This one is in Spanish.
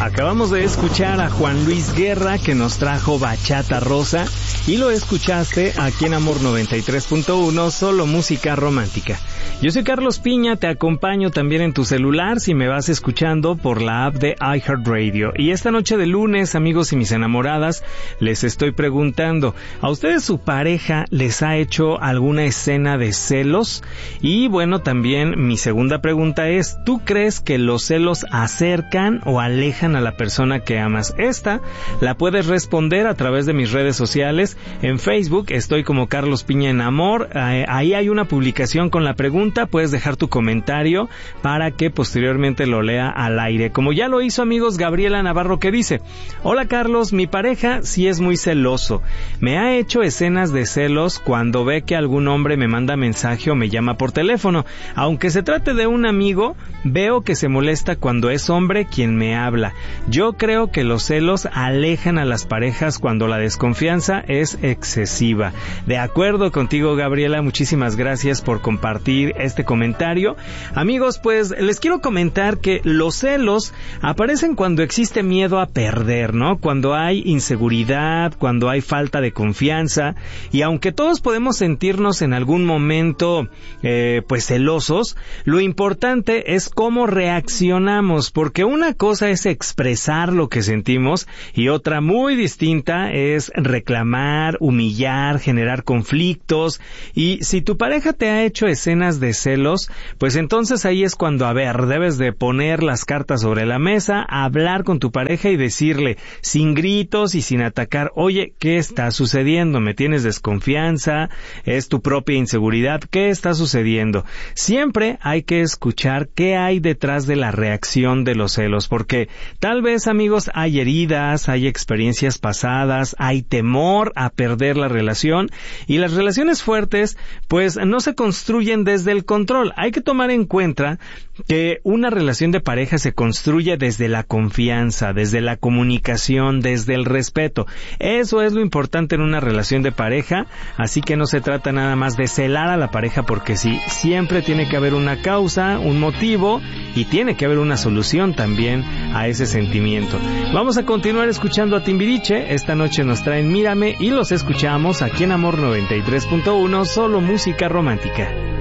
Acabamos de escuchar a Juan Luis Guerra, que nos trajo Bachata Rosa, y lo escuchaste aquí en Amor 93.1, solo música romántica. Yo soy Carlos Piña, te acompaño también en tu celular si me vas escuchando por la app de iHeartRadio. Y esta noche de lunes, amigos y mis enamoradas, les estoy preguntando, ¿a ustedes su pareja les ha hecho alguna escena de celos? Y bueno, también mi segunda pregunta es, ¿tú crees que los celos acercan o alejan a la persona que amas? Esta la puedes responder a través de mis redes sociales. En Facebook estoy como Carlos Piña en Amor. Ahí hay una publicación con la pregunta. Puedes dejar tu comentario para que posteriormente lo lea al aire. Como ya lo hizo, amigos, Gabriela Navarro, que dice: hola Carlos, mi pareja sí es muy celoso. Me ha hecho escenas de celos cuando ve que algún hombre me manda mensaje o me llama por teléfono. Aunque se trate de un amigo, veo que se molesta cuando es hombre quien me habla. Yo creo que los celos alejan a las parejas cuando la desconfianza es excesiva. De acuerdo contigo, Gabriela, muchísimas gracias por compartir este comentario. Amigos, pues les quiero comentar que los celos aparecen cuando existe miedo a perder, ¿no? Cuando hay inseguridad, cuando hay falta de confianza, y aunque todos podemos sentirnos en algún momento pues celosos, lo importante es cómo reaccionamos, porque una cosa es expresar lo que sentimos y otra muy distinta es reclamar, humillar, generar conflictos. Y si tu pareja te ha hecho escenas de celos, pues entonces ahí es cuando, debes de poner las cartas sobre la mesa, hablar con tu pareja y decirle, sin gritos y sin atacar, oye, ¿qué está sucediendo? ¿Me tienes desconfianza? ¿Es tu propia inseguridad? ¿Qué está sucediendo? Siempre hay que escuchar qué hay detrás de la reacción de los celos, porque tal vez, amigos, hay heridas, hay experiencias pasadas, hay temor a perder la relación, y las relaciones fuertes pues no se construyen desde el control. Hay que tomar en cuenta que una relación de pareja se construye desde la confianza, desde la comunicación, desde el respeto. Eso es lo importante en una relación de pareja, así que no se trata nada más de celar a la pareja porque sí, siempre tiene que haber una causa, un motivo, y tiene que haber una solución también a ese sentimiento. Vamos a continuar escuchando a Timbiriche. Esta noche nos traen Mírame y los escuchamos aquí en Amor 93.1, solo música romántica.